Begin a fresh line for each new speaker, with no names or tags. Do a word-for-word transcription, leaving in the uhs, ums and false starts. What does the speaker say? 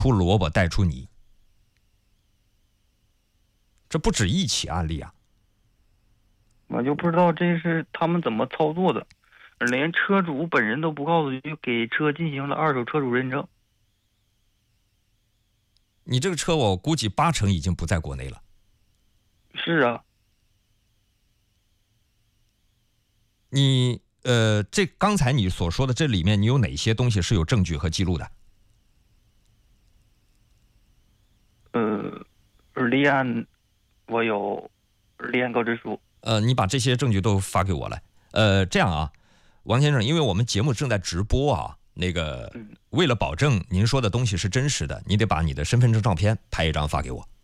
出萝卜带出泥，这不止一起案例啊。
我就不知道这是他们怎么操作的，连车主本人都不告诉，就给车进行了二手车主认证。
你这个车我估计八成已经不在国内了。
是啊。
你呃，这刚才你所说的这里面，你有哪些东西是有证据和记录的？
呃，立案，我有立案告知书。
呃，你把这些证据都发给我来。呃，这样啊，王先生，因为我们节目正在直播啊，那个为了保证您说的东西是真实的，你得把你的身份证照片拍一张发给我。